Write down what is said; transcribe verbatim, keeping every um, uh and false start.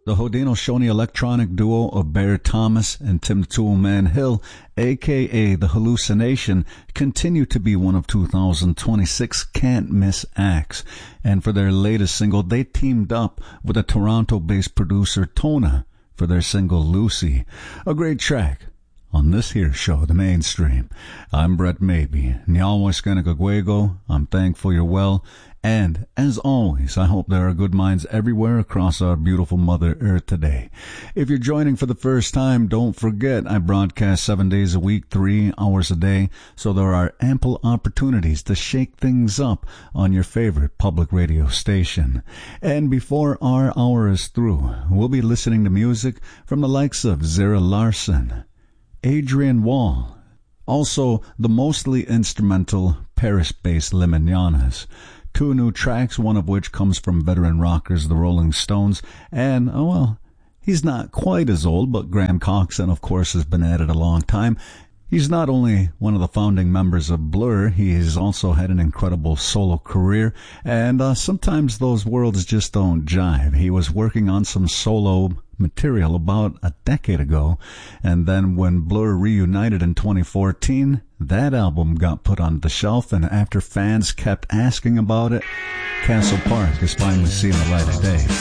The Haudenosaunee electronic duo of Bear Thomas and Tim Toolman Hill, aka The Hallucination, continue to be one of two thousand twenty-six can't-miss acts. And for their latest single, they teamed up with a Toronto-based producer, Tona, for their single Lucy. A great track on this here show, The Mainstream. I'm Brett Maybe. Nyalwaskanikagwego. I'm thankful you're well. And, as always, I hope there are good minds everywhere across our beautiful Mother Earth today. If you're joining for the first time, don't forget I broadcast seven days a week, three hours a day, so there are ample opportunities to shake things up on your favorite public radio station. And before our hour is through, we'll be listening to music from the likes of Zara Larsson, Adrian Wall, also the mostly instrumental Paris-based Les Mignonnes. Two new tracks, one of which comes from veteran rockers the Rolling Stones, and, oh well, he's not quite as old, but Graham Coxon, of course, has been at it a long time. He's not only one of the founding members of Blur, he has also had an incredible solo career, and uh, sometimes those worlds just don't jive. He was working on some solo material about a decade ago, and then when Blur reunited in twenty fourteen, that album got put on the shelf, and after fans kept asking about it, Castle Park is finally seeing the light of day.